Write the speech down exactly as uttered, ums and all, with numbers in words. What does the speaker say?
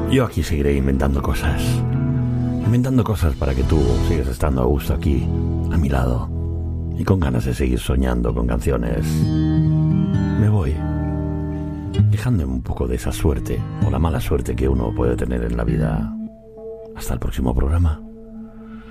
Yo aquí seguiré inventando cosas. Inventando cosas para que tú sigas estando a gusto aquí, a mi lado. Y con ganas de seguir soñando con canciones. Me voy dejando un poco de esa suerte, o la mala suerte que uno puede tener en la vida. Hasta el próximo programa.